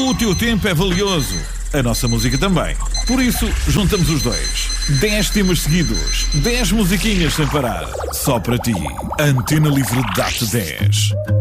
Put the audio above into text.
O teu tempo é valioso. A nossa música também. Por isso, juntamos os dois. 10 temas seguidos. 10 musiquinhas sem parar. Só para ti. Antena Livre dá-te 10.